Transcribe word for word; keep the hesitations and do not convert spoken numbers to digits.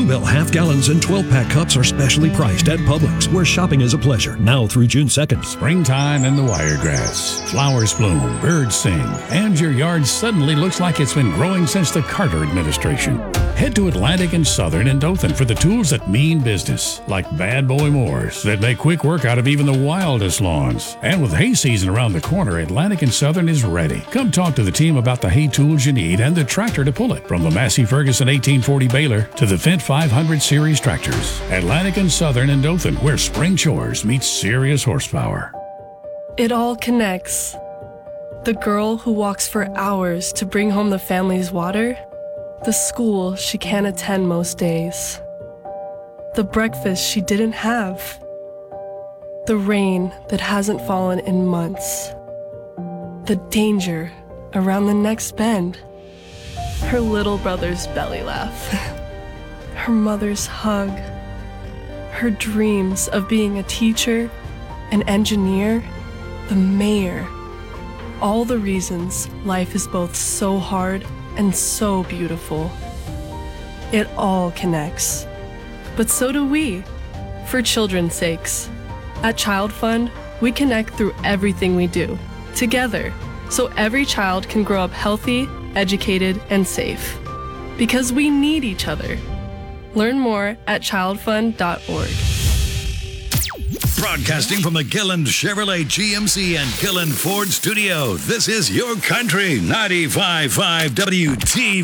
Dunville half gallons and twelve pack cups are specially priced at Publix, where shopping is a pleasure, now through June second. Springtime in the Wiregrass. Flowers bloom, birds sing, and your yard suddenly looks like it's been growing since the Carter administration. Head to Atlantic and Southern in Dothan for the tools that mean business, like Bad Boy Mowers that make quick work out of even the wildest lawns. And with hay season around the corner, Atlantic and Southern is ready. Come talk to the team about the hay tools you need and the tractor to pull it. From the Massey Ferguson eighteen forty baler to the Fendt five hundred series tractors. Atlantic and Southern in Dothan, where spring chores meet serious horsepower. It all connects. The girl who walks for hours to bring home the family's water. The school she can't attend most days. The breakfast she didn't have. The rain that hasn't fallen in months. The danger around the next bend. Her little brother's belly laugh. Her mother's hug. Her dreams of being a teacher, an engineer, the mayor. All the reasons life is both so hard and so beautiful. It all connects. But so do we, for children's sakes. At Child Fund, we connect through everything we do, together, so every child can grow up healthy, educated, and safe. Because we need each other. Learn more at child fund dot org. Broadcasting from the Gilland Chevrolet G M C and Gilland Ford studio, this is Your Country ninety-five point five W T V.